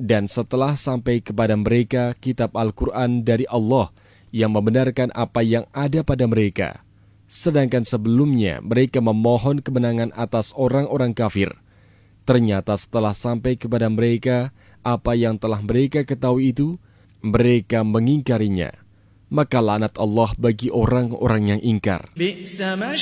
Dan setelah sampai kepada mereka kitab Al-Quran dari Allah yang membenarkan apa yang ada pada mereka, sedangkan sebelumnya mereka memohon kemenangan atas orang-orang kafir, ternyata setelah sampai kepada mereka apa yang telah mereka ketahui itu, mereka mengingkarinya. Maka laknat Allah bagi orang-orang yang ingkar.